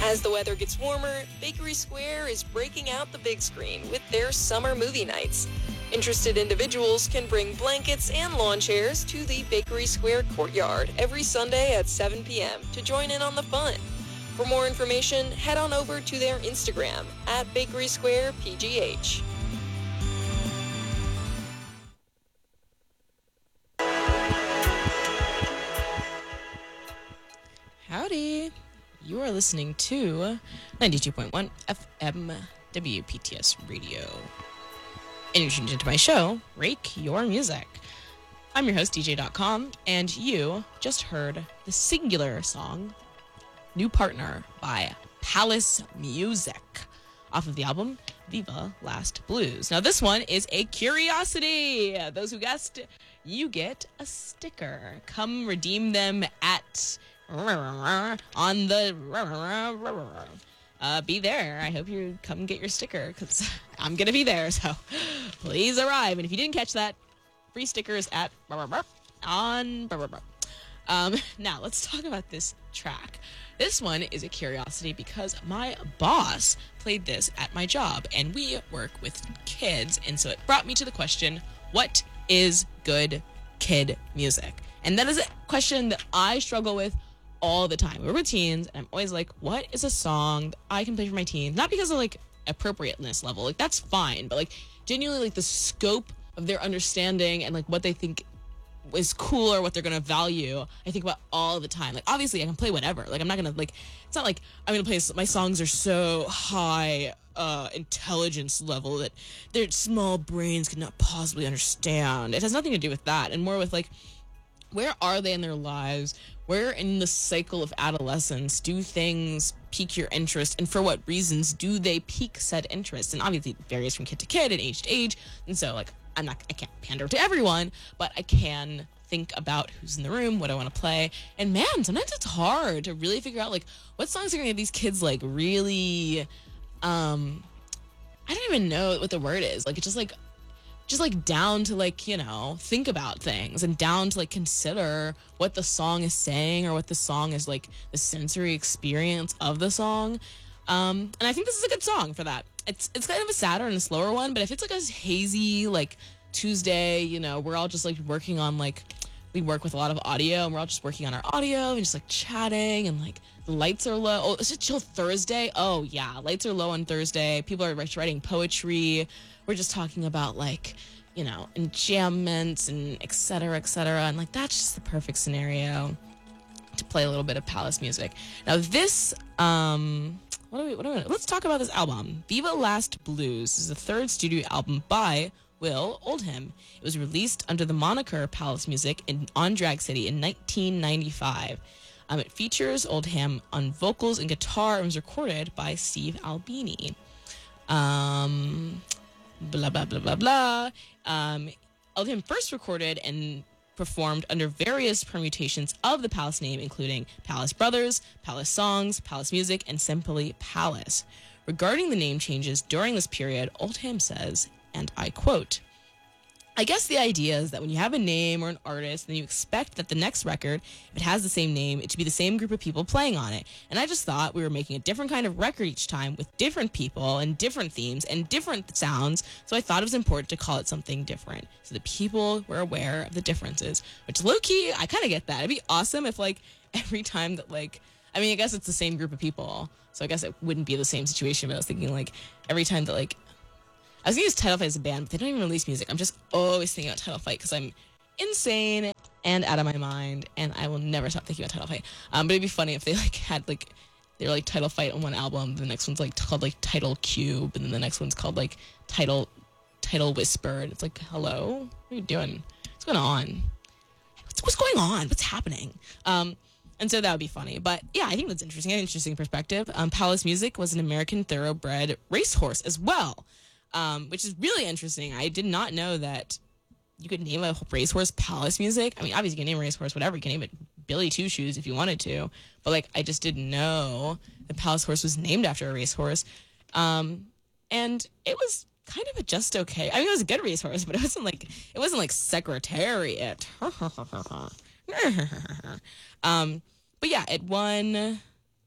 As the weather gets warmer, Bakery Square is breaking out the big screen with their summer movie nights. Interested individuals can bring blankets and lawn chairs to the Bakery Square courtyard every Sunday at 7 p.m. to join in on the fun. For more information, head on over to their Instagram at Bakery Square PGH. Howdy. You are listening to 92.1 FM WPTS Radio. And you're tuned into my show, Rake Your Music. I'm your host, DJ.com, and you just heard the singular song, New Partner by Palace Music, off of the album Viva Last Blues. Now, this one is a curiosity. Those who guessed, you get a sticker. Come redeem them at on the be there. I hope you come get your sticker because I'm gonna be there, so please arrive. And if you didn't catch that, free stickers at on now let's talk about this track. This one is a curiosity because my boss played this at my job, and we work with kids, and so it brought me to the question, what is good kid music? And that is a question that I struggle with all the time. We're with teens, and I'm always like, what is a song that I can play for my teens? Not because of, like, appropriateness level. Like, that's fine. But, like, genuinely, like, the scope of their understanding and, like, what they think is cool or what they're going to value, I think about all the time. Like, obviously, I can play whatever. Like, I'm not going to, like, it's not like I'm going to play, my songs are so high intelligence level that their small brains could not possibly understand. It has nothing to do with that, and more with, like, where are they in their lives? Where in the cycle of adolescence do things pique your interest, and for what reasons do they pique said interest? And obviously it varies from kid to kid and age to age. And so, like, I can't pander to everyone, but I can think about who's in the room, what I want to play. And man, sometimes it's hard to really figure out, like, what songs are going to get these kids, like, really, I don't even know what the word is. Like, it's just like down to, like, you know, think about things, and down to, like, consider what the song is saying, or what the song is, like, the sensory experience of the song. And I think this is a good song for that. It's kind of a sadder and a slower one, but if it's like a hazy, like, Tuesday, you know, we're all just, like, working on, like, we work with a lot of audio, and we're all just working on our audio and just, like, chatting, and, like, the lights are low. Oh, is it chill Thursday? Oh yeah, lights are low on Thursday. People are writing poetry. We're just talking about, like, you know, enjambments and et cetera, and, like, that's just the perfect scenario to play a little bit of Palace music. Now this, let's talk about this album. Viva Last Blues is the third studio album by Will Oldham. It was released under the moniker Palace Music on Drag City in 1995. It features Oldham on vocals and guitar, and was recorded by Steve Albini. Blah, blah, blah, blah, blah. Oldham first recorded and performed under various permutations of the Palace name, including Palace Brothers, Palace Songs, Palace Music, and simply Palace. Regarding the name changes during this period, Oldham says, and I quote, I guess the idea is that when you have a name or an artist, then you expect that the next record, if it has the same name, it should be the same group of people playing on it. And I just thought we were making a different kind of record each time with different people and different themes and different sounds. So I thought it was important to call it something different so that people were aware of the differences, which low-key, I kind of get that. It'd be awesome if, like, every time that, like, I mean, I guess it's the same group of people, so I guess it wouldn't be the same situation, but I was thinking, like, every time that, like, I was going to use Title Fight as a band, but they don't even release music. I'm just always thinking about Title Fight because I'm insane and out of my mind, and I will never stop thinking about Title Fight. But it'd be funny if they, like, had, like, they're, like, Title Fight on one album, the next one's, like, called, like, Title Cube, and then the next one's called, like, Title Whisper, and it's like, hello? What are you doing? What's going on? What's going on? What's happening? And so that would be funny. But yeah, I think that's interesting. An interesting perspective. Palace Music was an American thoroughbred racehorse as well. Which is really interesting. I did not know that you could name a racehorse Palace Music. I mean, obviously you can name a racehorse whatever. You can name it Billy Two Shoes if you wanted to. But, like, I just didn't know that Palace Horse was named after a racehorse. And it was kind of a just okay. I mean, it was a good racehorse, but it wasn't like Secretariat. But yeah, it won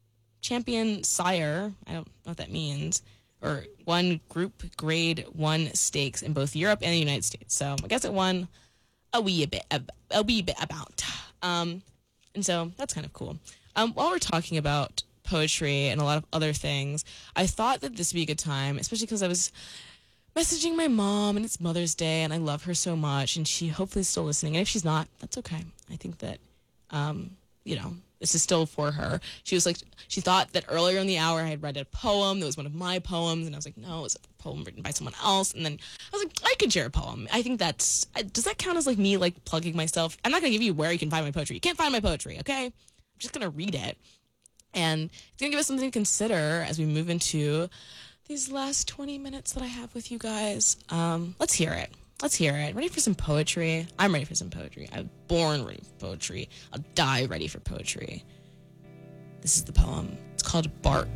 champion sire, I don't know what that means, or won Group Grade 1 stakes in both Europe and the United States. So I guess it won a wee bit about. And so that's kind of cool. While we're talking about poetry and a lot of other things, I thought that this would be a good time, especially because I was messaging my mom and it's Mother's Day and I love her so much and she hopefully is still listening. And if she's not, that's okay. I think that, this is still for her. She was like, she thought that earlier in the hour I had read a poem that was one of my poems. And I was like, no, it was a poem written by someone else. And then I was like, I could share a poem. I think does that count as like me like plugging myself? I'm not going to give you where you can find my poetry. You can't find my poetry, okay? I'm just going to read it. And it's going to give us something to consider as we move into these last 20 minutes that I have with you guys. Let's hear it. Ready for some poetry? I'm ready for some poetry. I was born ready for poetry. I'll die ready for poetry. This is the poem. It's called Bark.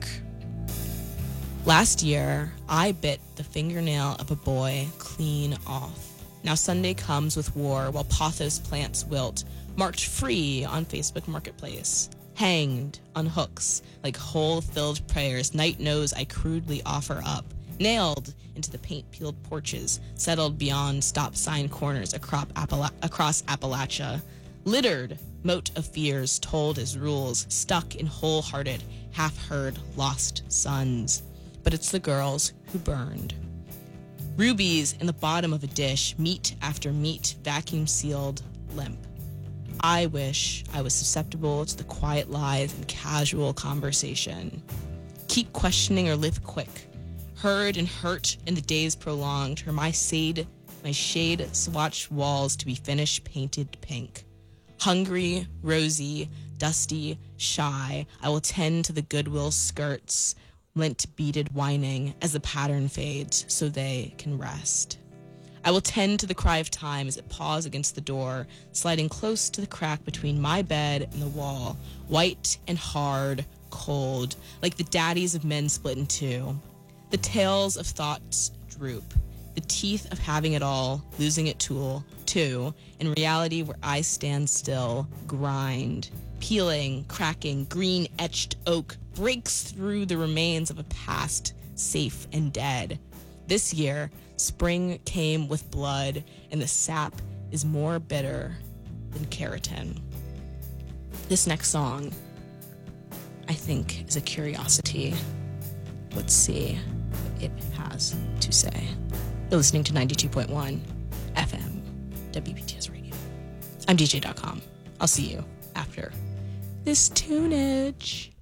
Last year, I bit the fingernail of a boy clean off. Now Sunday comes with war while pothos plants wilt, marked free on Facebook Marketplace. Hanged on hooks like hole-filled prayers night knows I crudely offer up. Nailed into the paint-peeled porches, settled beyond stop sign corners across Appalachia. Littered moat of fears told as rules, stuck in wholehearted, half-heard, lost sons. But it's the girls who burned. Rubies in the bottom of a dish, meat after meat, vacuum-sealed, limp. I wish I was susceptible to the quiet lies and casual conversation. Keep questioning or live quick. Heard and hurt in the days prolonged, or my shade swatched walls to be finished painted pink. Hungry, rosy, dusty, shy, I will tend to the Goodwill skirts, lint-beaded whining as the pattern fades so they can rest. I will tend to the cry of time as it paws against the door, sliding close to the crack between my bed and the wall, white and hard, cold, like the daddies of men split in two. The tails of thoughts droop, the teeth of having it all, losing it too, in reality where I stand still, grind, peeling, cracking, green-etched oak breaks through the remains of a past, safe and dead. This year, spring came with blood, and the sap is more bitter than keratin. This next song, I think, is a curiosity. Let's see what it has to say. You're listening to 92.1 FM, WPTS Radio. I'm DJ.com. I'll see you after this tunage.